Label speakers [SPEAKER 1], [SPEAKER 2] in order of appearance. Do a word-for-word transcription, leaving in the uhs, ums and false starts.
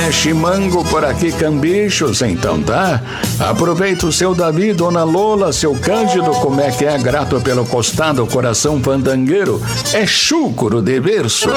[SPEAKER 1] é chimango por aqui, cambichos, então tá? Aproveita o seu Davi, dona Lola, seu Cândido, como é que é, grato pelo costado, coração fandangueiro, é chúcuro de verso.